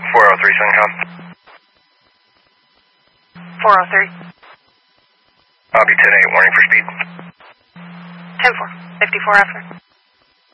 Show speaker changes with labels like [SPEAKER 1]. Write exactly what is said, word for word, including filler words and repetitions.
[SPEAKER 1] four oh three, Suncom.
[SPEAKER 2] four oh three.
[SPEAKER 1] I'll be ten eight, warning for speed.
[SPEAKER 2] ten four. fifty-four after.